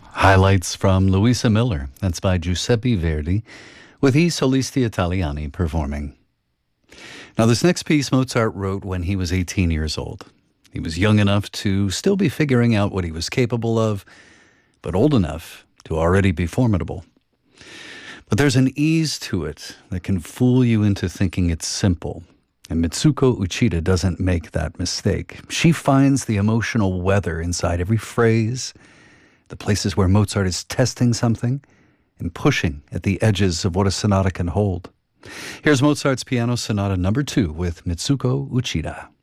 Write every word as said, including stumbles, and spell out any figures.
Highlights from Luisa Miller. That's by Giuseppe Verdi, with I Solisti Italiani performing. Now, this next piece Mozart wrote when he was eighteen years old. He was young enough to still be figuring out what he was capable of, but old enough to already be formidable. But there's an ease to it that can fool you into thinking it's simple. And Mitsuko Uchida doesn't make that mistake. She finds the emotional weather inside every phrase, the places where Mozart is testing something and pushing at the edges of what a sonata can hold. Here's Mozart's Piano Sonata number two with Mitsuko Uchida.